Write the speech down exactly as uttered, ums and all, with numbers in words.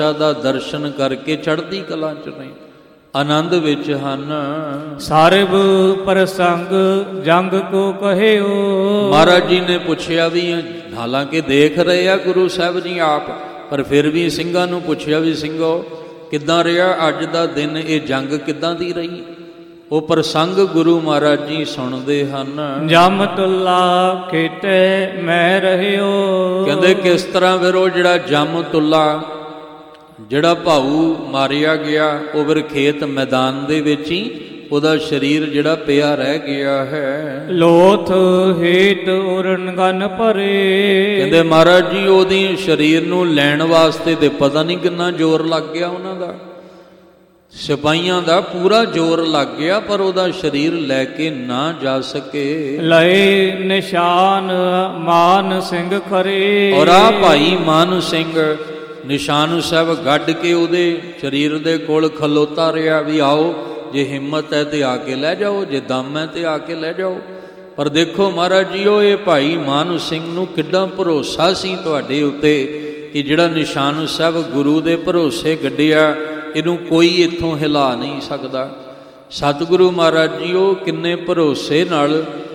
ਦਾ ਦਰਸ਼ਨ ਕਰਕੇ ਚੜ੍ਹਦੀ ਕਲਾ ਚ ਨੇ, ਆਨੰਦ ਵਿੱਚ ਹਨ। ਸਰਬ ਪ੍ਰਸੰਗ ਜੰਗ ਕੋ ਕਹਿਓ। ਮਹਾਰਾਜ ਜੀ ਨੇ ਪੁੱਛਿਆ ਵੀ, ਹਾਲਾਂਕਿ ਦੇਖ ਰਹੇ ਆ ਗੁਰੂ ਸਾਹਿਬ ਜੀ ਆਪ, ਪਰ ਫਿਰ ਵੀ ਸਿੰਘਾਂ ਨੂੰ ਪੁੱਛਿਆ ਵੀ ਸਿੰਘੋ ਕਿੱਦਾਂ ਰਿਹਾ ਅੱਜ ਦਾ ਦਿਨ, ਇਹ ਜੰਗ ਕਿੱਦਾਂ ਦੀ ਰਹੀ? ਉਹ ਪ੍ਰਸੰਗ ਗੁਰੂ ਮਹਾਰਾਜ ਜੀ ਸੁਣਦੇ ਹਨ। ਜਮ ਤੁਲਾ ਖੇਟੇ ਮੈਂ ਰਹਿਓ। ਕਹਿੰਦੇ ਕਿਸ ਤਰ੍ਹਾਂ ਫਿਰ ਉਹ ਜਿਹੜਾ ਜਮ ਤੁਲਾ, ਜਿਹੜਾ ਭਾਊ ਮਾਰਿਆ ਗਿਆ, ਉਹ ਫਿਰ ਖੇਤ ਮੈਦਾਨ ਦੇ ਵਿੱਚ ਹੀ ਉਹਦਾ ਸਰੀਰ ਜਿਹੜਾ ਪਿਆ ਰਹਿ ਗਿਆ ਹੈ। ਲੋਥ ਹੇਤ ਉਰਨ ਗਨ ਭਰੇ। ਕਹਿੰਦੇ ਮਹਾਰਾਜ ਜੀ ਉਹਦੀ ਸਰੀਰ ਨੂੰ ਲੈਣ ਵਾਸਤੇ ਤੇ ਪਤਾ ਨਹੀਂ ਕਿੰਨਾ ਜ਼ੋਰ ਲੱਗ ਗਿਆ ਉਹਨਾਂ ਦਾ, ਸਿਪਾਹੀਆਂ ਦਾ ਪੂਰਾ ਜ਼ੋਰ ਲੱਗ ਗਿਆ, ਪਰ ਉਹਦਾ ਸਰੀਰ ਲੈ ਕੇ ਨਾ ਜਾ ਸਕੇ। ਲਏ ਨਿਸ਼ਾਨ ਮਾਨ ਸਿੰਘ ਖਰੇ। ਔਰ ਆ ਭਾਈ ਮਾਨ ਸਿੰਘ ਨਿਸ਼ਾਨ ਸਾਹਿਬ ਗੱਡ ਕੇ ਉਹਦੇ ਸਰੀਰ ਦੇ ਕੋਲ ਖਲੋਤਾ ਰਿਹਾ ਵੀ ਆਓ, ਜੇ ਹਿੰਮਤ ਹੈ ਤੇ ਆ ਕੇ ਲੈ ਜਾਓ, ਜੇ ਦਮ ਹੈ ਤੇ ਆ ਕੇ ਲੈ ਜਾਓ। ਪਰ ਦੇਖੋ ਮਹਾਰਾਜ ਜੀ, ਉਹ ਇਹ ਭਾਈ ਮਾਨ ਸਿੰਘ ਨੂੰ ਕਿੱਡਾ ਭਰੋਸਾ ਸੀ ਤੁਹਾਡੇ ਉੱਤੇ ਕਿ ਜਿਹੜਾ ਨਿਸ਼ਾਨ ਸਾਹਿਬ ਗੁਰੂ ਦੇ ਭਰੋਸੇ ਗੱਡਿਆ, ਇਹਨੂੰ ਕੋਈ ਇੱਥੋਂ ਹਿਲਾ ਨਹੀਂ ਸਕਦਾ। ਸਤਿਗੁਰੂ ਮਹਾਰਾਜ ਜੀ ਉਹ ਕਿੰਨੇ ਭਰੋਸੇ ਨਾਲ